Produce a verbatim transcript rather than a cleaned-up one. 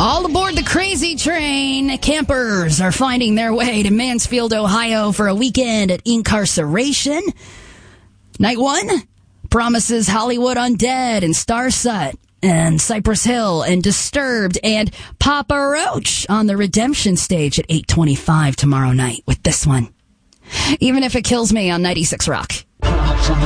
All aboard the crazy train. Campers are finding their way to Mansfield, Ohio for a weekend at incarceration. Night one promises Hollywood Undead and Starset and Cypress Hill and Disturbed and Papa Roach on the Redemption stage at eight twenty-five tomorrow night with this one. Even if it kills me on ninety-six Rock.